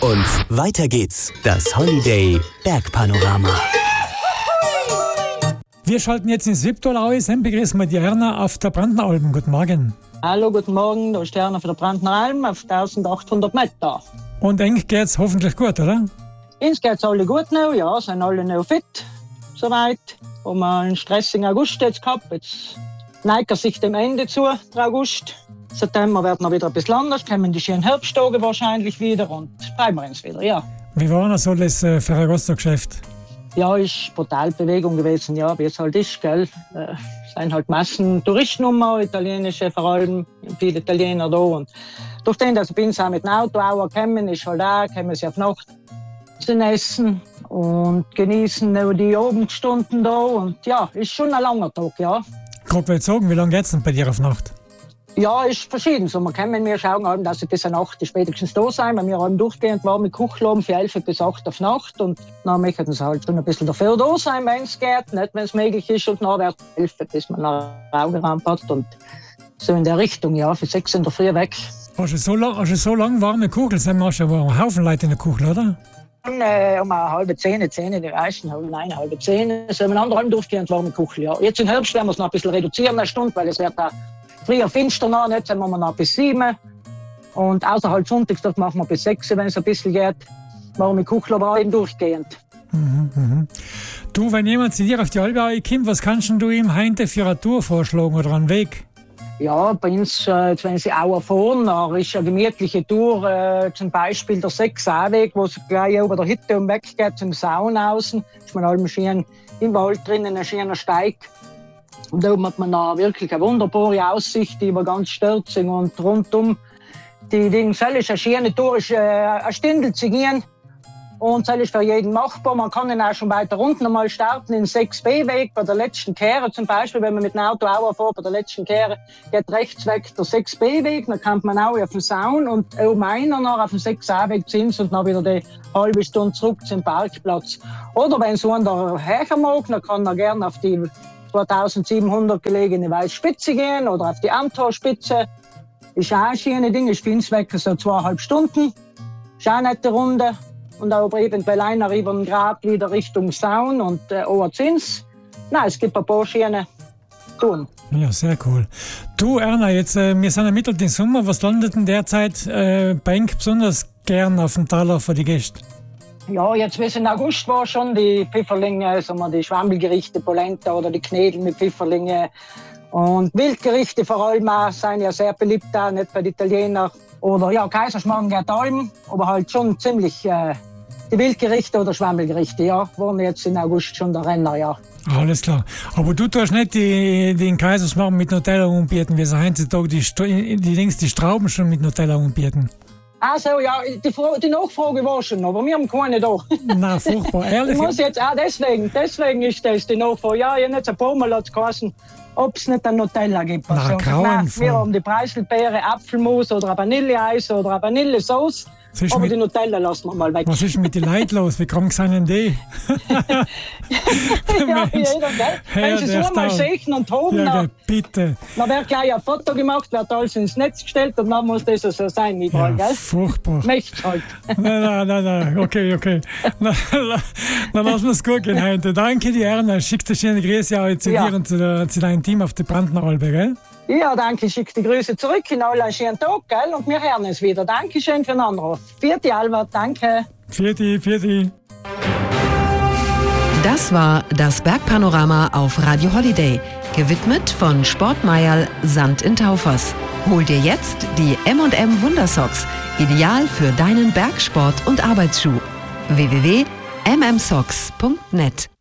Und weiter geht's. Das Holiday Bergpanorama. Wir schalten jetzt ins Wipptal aus. Dann begrüßen wir die Erna auf der Brandneralm. Guten Morgen. Hallo, guten Morgen. Da ist die Erna von der Brandneralm auf 1800 Meter. Und eng geht's hoffentlich gut, oder? Uns geht's alle gut noch, ja, sind alle noch fit, soweit. Haben wir einen stressigen August jetzt gehabt. Jetzt neigt sich dem Ende zu, der August. September wird noch wieder ein bisschen anders, kommen die schönen Herbsttage wahrscheinlich wieder und bleiben wir uns wieder, ja. Wie war das so das Ferragosto-Geschäft? Ja, ist brutal Bewegung gewesen, ja, wie es halt ist, gell. Es sind halt Massen Touristennummer, italienische vor allem, viele Italiener da. Und durch den, dass wir auch mit dem Auto auch kommen, ist halt auch, kommen sie auf Nacht zu essen und genießen auch die Abendstunden da. Und ja, ist schon ein langer Tag, ja. Grob sagen, wie lange geht's denn bei dir auf Nacht? Ja, ist verschieden. So, wir schauen, dass sie bis 8 spätestens da sein, weil wir haben durchgehend warme Küche haben, von 11 bis 8 auf Nacht. Und dann möchten sie halt schon ein bisschen dafür da sein, wenn es geht, nicht wenn es möglich ist. Und dann wird 11, bis man nach Augeramp hat. Und so in der Richtung, ja, für 6 in der Früh weg. Hast du so lang warme Kuchel? Sind wir schon einen Haufen Leute in der Kuchel, oder? Um 9:30, die meisten haben 9:30. So, wir haben durchgehend warme Kuchel, ja. Jetzt im Herbst werden wir es noch ein bisschen reduzieren, eine Stunde, weil es wird da früher finster noch, jetzt sind wir noch bis 7. Und außerhalb sonntags machen wir bis 6, wenn es ein bisschen geht. Warme Kuchel, aber eben durchgehend. Du, wenn jemand zu dir auf die Albe kommt, was kannst du ihm heute für eine Tour vorschlagen oder einen Weg? Ja, bei uns, wenn sie auch erfahren, da ist eine gemütliche Tour, zum Beispiel der 6A-Weg, wo es gleich über der Hütte weggeht zum Saun außen. Ist man halt schön im Wald drinnen, ein schöner Steig. Und da hat man da wirklich eine wunderbare Aussicht über ganz Stürzing und rundum. Die Dinge, das ist eine schöne Tour, ist eine Stunde zu gehen. Und das ist für jeden machbar. Man kann dann auch schon weiter unten einmal starten, in 6B-Weg, bei der letzten Kehre zum Beispiel, wenn man mit dem Auto auch fährt, bei der letzten Kehre geht rechts weg der 6B-Weg, dann kommt man auch auf den Saun und oben einer noch auf den 6A-Weg zins und dann wieder die halbe Stunde zurück zum Parkplatz. Oder wenn so einer höher mag, dann kann er gerne auf die 2700 gelegene Weißspitze gehen oder auf die Amtorspitze. Ist auch ein schönes Ding, ist für uns weg so 2,5 Stunden. Ist auch eine nette Runde. Und auch eventuell einer über den Grab wieder Richtung Saun und Oberzins. Nein, es gibt ein paar schöne Touren. Ja, sehr cool. Du, Erna, jetzt, wir sind ja mitten im Sommer. Was landet denn derzeit bei Ihnen besonders gern auf dem Taler für die Gäste? Ja, jetzt bis in August war schon die Pfifferlinge, die Schwammelgerichte, Polenta oder die Knädel mit Pfifferlinge. Und Wildgerichte vor allem auch sind ja sehr beliebt, auch nicht bei den Italienern. Oder ja, Kaiserschmarrn geht allem, aber halt schon ziemlich die Wildgerichte oder Schwammelgerichte, ja, waren jetzt in August schon der Renner, ja. Alles klar. Aber du tust nicht den Kaiserschmarrn mit Nutella anbieten, wie sie heutzutage die Strauben schon mit Nutella anbieten. Also ja, die Nachfrage war schon, aber wir haben keine da. Na, furchtbar, ehrlich. Ich muss jetzt auch deswegen ist das die Nachfrage. Ja, ich habe jetzt ein paar Mal geheißen, ob es nicht ein Nutella gibt. Na, grauenvoll. Wir haben die Preiselbeere, Apfelmus oder ein Vanilleeis oder eine Vanillesauce. Aber die Nutella lassen wir mal weg. Was ist mit den Leuten los? Wie krank sind denn die? Ja, jeder, gell? Wenn sie es einmal sehen und haben, ja, bitte. Dann wird gleich ein Foto gemacht, wird alles ins Netz gestellt und dann muss das so sein, überall, ja, gell? Furchtbar. Möcht's halt. Nein, okay. Dann lassen wir es gut gehen heute. Danke dir, Erna. Schick dir schöne Grüße auch zu dir und zu deinem Team auf der Brandneralbe, gell? Ja, danke, ich schicke die Grüße zurück. In allen schönen Tag, gell? Und wir hören uns wieder. Dankeschön für den Anruf. Vierte Albert, danke. Vierte. Das war das Bergpanorama auf Radio Holiday. Gewidmet von Sportmeierl Sand in Taufers. Hol dir jetzt die M&M Wundersocks. Ideal für deinen Bergsport- und Arbeitsschuh. www.mmsocks.net